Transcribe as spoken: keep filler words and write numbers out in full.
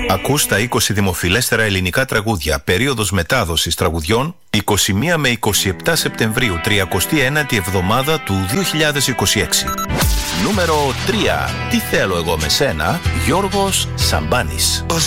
Ακούς τα είκοσι δημοφιλέστερα ελληνικά τραγούδια. Περίοδος μετάδοσης τραγουδιών είκοσι μία με είκοσι επτά Σεπτεμβρίου, τριακοστή ένατη εβδομάδα του δύο χιλιάδες είκοσι έξι. Νούμερο τρία. Τι θέλω εγώ με σένα, Γιώργος Σαμπάνης.